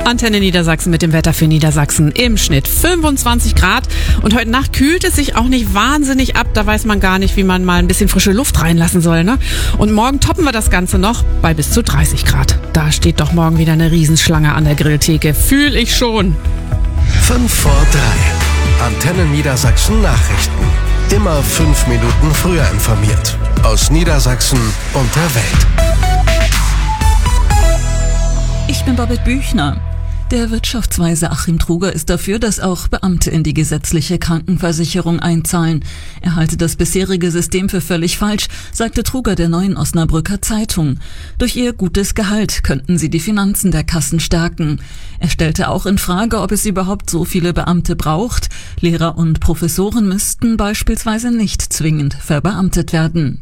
Antenne Niedersachsen mit dem Wetter für Niedersachsen. Im Schnitt 25 Grad. Und heute Nacht kühlt es sich auch nicht wahnsinnig ab. Da weiß man gar nicht, wie man mal ein bisschen frische Luft reinlassen soll, ne? Und morgen toppen wir das Ganze noch bei bis zu 30 Grad. Da steht doch morgen wieder eine Riesenschlange an der Grilltheke. Fühl ich schon. 5 vor 3. Antenne Niedersachsen Nachrichten. Immer 5 Minuten früher informiert. Aus Niedersachsen und der Welt. Ich bin Babette Büchner. Der Wirtschaftsweise Achim Truger ist dafür, dass auch Beamte in die gesetzliche Krankenversicherung einzahlen. Er halte das bisherige System für völlig falsch, sagte Truger der Neuen Osnabrücker Zeitung. Durch ihr gutes Gehalt könnten sie die Finanzen der Kassen stärken. Er stellte auch in Frage, ob es überhaupt so viele Beamte braucht. Lehrer und Professoren müssten beispielsweise nicht zwingend verbeamtet werden.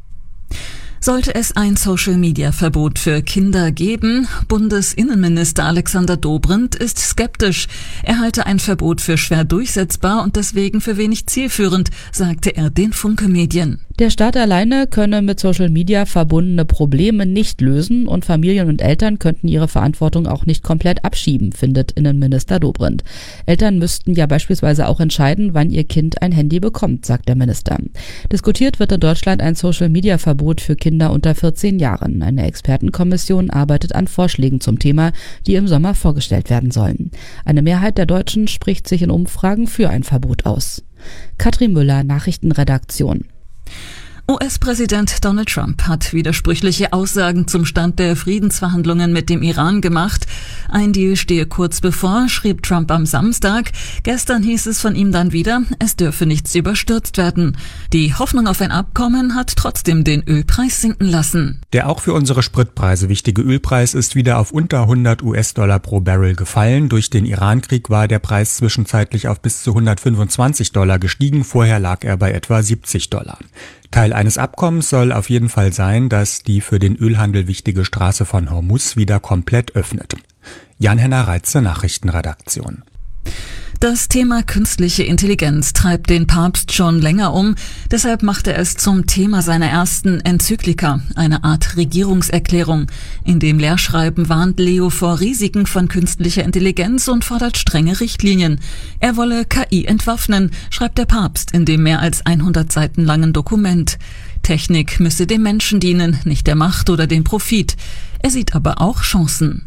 Sollte es ein Social-Media-Verbot für Kinder geben? Bundesinnenminister Alexander Dobrindt ist skeptisch. Er halte ein Verbot für schwer durchsetzbar und deswegen für wenig zielführend, sagte er den Funke-Medien. Der Staat alleine könne mit Social Media verbundene Probleme nicht lösen und Familien und Eltern könnten ihre Verantwortung auch nicht komplett abschieben, findet Innenminister Dobrindt. Eltern müssten ja beispielsweise auch entscheiden, wann ihr Kind ein Handy bekommt, sagt der Minister. Diskutiert wird in Deutschland ein Social Media Verbot für Kinder unter 14 Jahren. Eine Expertenkommission arbeitet an Vorschlägen zum Thema, die im Sommer vorgestellt werden sollen. Eine Mehrheit der Deutschen spricht sich in Umfragen für ein Verbot aus. Katrin Müller, Nachrichtenredaktion. US-Präsident Donald Trump hat widersprüchliche Aussagen zum Stand der Friedensverhandlungen mit dem Iran gemacht. Ein Deal stehe kurz bevor, schrieb Trump am Samstag. Gestern hieß es von ihm dann wieder, es dürfe nichts überstürzt werden. Die Hoffnung auf ein Abkommen hat trotzdem den Ölpreis sinken lassen. Der auch für unsere Spritpreise wichtige Ölpreis ist wieder auf unter 100 US-Dollar pro Barrel gefallen. Durch den Irankrieg war der Preis zwischenzeitlich auf bis zu 125 Dollar gestiegen. Vorher lag er bei etwa 70 Dollar. Teil eines Abkommens soll auf jeden Fall sein, dass die für den Ölhandel wichtige Straße von Hormuz wieder komplett öffnet. Jan-Henner Reitze, Nachrichtenredaktion. Das Thema künstliche Intelligenz treibt den Papst schon länger um. Deshalb macht er es zum Thema seiner ersten Enzyklika, eine Art Regierungserklärung. In dem Lehrschreiben warnt Leo vor Risiken von künstlicher Intelligenz und fordert strenge Richtlinien. Er wolle KI entwaffnen, schreibt der Papst in dem mehr als 100 Seiten langen Dokument. Technik müsse dem Menschen dienen, nicht der Macht oder dem Profit. Er sieht aber auch Chancen.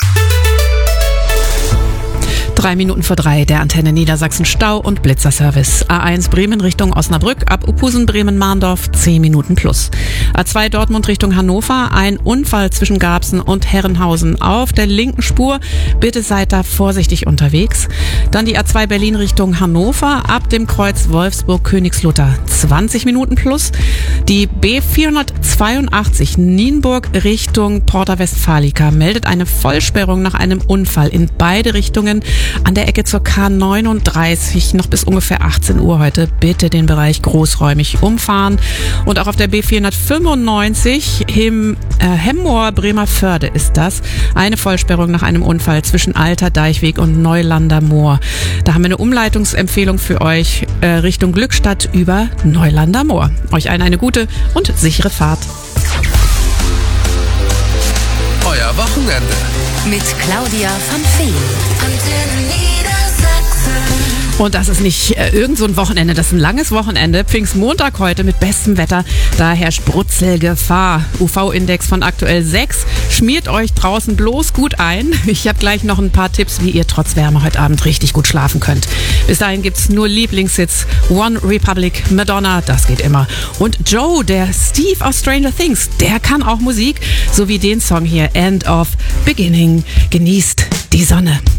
3 Minuten vor 3, der Antenne Niedersachsen Stau- und Blitzerservice. A1 Bremen Richtung Osnabrück, ab Uphusen Bremen-Mahndorf 10 Minuten plus. A2 Dortmund Richtung Hannover, ein Unfall zwischen Garbsen und Herrenhausen auf der linken Spur. Bitte seid da vorsichtig unterwegs. Dann die A2 Berlin Richtung Hannover, ab dem Kreuz Wolfsburg-Königslutter 20 Minuten plus. Die B482 Nienburg Richtung Porta Westfalica meldet eine Vollsperrung nach einem Unfall in beide Richtungen. An der Ecke zur K39 noch bis ungefähr 18 Uhr heute bitte den Bereich großräumig umfahren. Und auch auf der B495 Hemmoor Bremerförde ist das. Eine Vollsperrung nach einem Unfall zwischen Alter Deichweg und Neulander Moor. Da haben wir eine Umleitungsempfehlung für euch Richtung Glückstadt über Neulander Moor. Euch allen eine gute und sichere Fahrt. Euer Wochenende. Mit Claudia von Feen. Antenne Niedersachsen. Und das ist nicht irgend so ein Wochenende, das ist ein langes Wochenende. Pfingstmontag heute mit bestem Wetter. Da herrscht Brutzelgefahr. UV-Index von aktuell 6. Schmiert euch draußen bloß gut ein. Ich habe gleich noch ein paar Tipps, wie ihr trotz Wärme heute Abend richtig gut schlafen könnt. Bis dahin gibt's nur Lieblingshits. One Republic, Madonna, das geht immer. Und Joe, der Steve aus Stranger Things, der kann auch Musik. So wie den Song hier, End of Beginning. Genießt die Sonne.